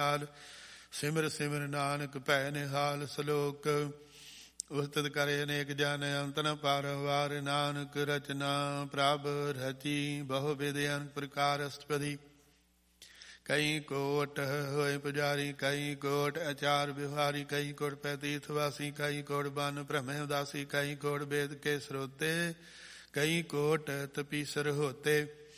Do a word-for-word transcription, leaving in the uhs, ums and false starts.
ਨਾਲ। ਸਿਮਰ ਸਿਮਰ ਨਾਨਕ ਭੈ ਨਿਹਾਲ। ਸਲੋਕ ਉਸਤਤ ਕਰੇ ਅਨੇਕ ਜਨ ਅੰਤ ਨ ਪਾਰਵਾਰ। ਨਾਨਕ ਰਚਨਾ ਪ੍ਰਭ ਰਚੀ ਬਹੁ ਵਿਧ ਅਨੇਕ ਪ੍ਰਕਾਰ ਅਸ਼ਟਪਦੀ। ਕਈ ਕੋਟ ਹੋਏ ਪੁਜਾਰੀ ਕਈ ਕੋਟ ਆਚਾਰ ਵਿਵਹਾਰੀ। ਕਈ ਕੋਟ ਪੈ ਤੀਰਥ ਵਾਸੀ ਕਈ ਕੋਟ ਬਨ ਭ੍ਰਮੇ ਉਦਾਸੀ। ਕਈ ਕੋਟ ਵੇਦ ਕੇ ਸਰੋਤੇ ਕਈ ਕੋਟ ਤਪੀਸਰ ਹੋਤੇ।